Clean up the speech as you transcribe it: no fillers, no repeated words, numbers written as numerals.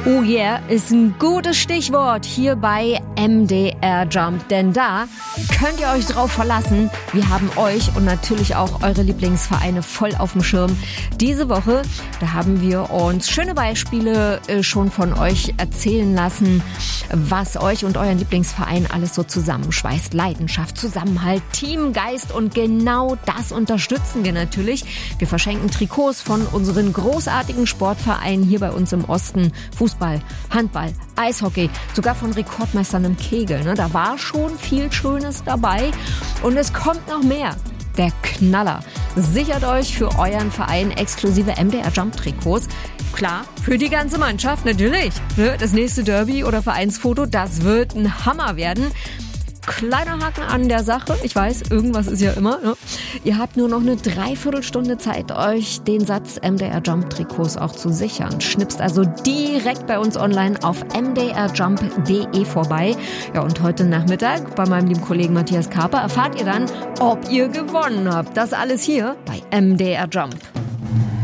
Oh yeah, ist ein gutes Stichwort hier bei MDR Jump, denn da könnt ihr euch drauf verlassen. Wir haben euch und natürlich auch eure Lieblingsvereine voll auf dem Schirm. Diese Woche, da haben wir uns schöne Beispiele schon von euch erzählen lassen, was euch und euren Lieblingsverein alles so zusammenschweißt. Leidenschaft, Zusammenhalt, Teamgeist und genau das unterstützen wir natürlich. Wir verschenken Trikots von unseren großartigen Sportvereinen hier bei uns im Osten. Fußball, Handball, Eishockey, sogar von Rekordmeistern im Kegel. Da war schon viel Schönes dabei und es kommt noch mehr. Der Knaller. Sichert euch für euren Verein exklusive MDR Jump Trikots. Klar, für die ganze Mannschaft natürlich. Das nächste Derby oder Vereinsfoto, das wird ein Hammer werden. Kleiner Haken an der Sache. Ich weiß, irgendwas ist ja immer. Ne? Ihr habt nur noch eine Dreiviertelstunde Zeit, euch den Satz MDR Jump Trikots auch zu sichern. Schnipst also direkt bei uns online auf mdrjump.de vorbei. Ja, und heute Nachmittag bei meinem lieben Kollegen Matthias Karper erfahrt ihr dann, ob ihr gewonnen habt. Das alles hier bei MDR Jump.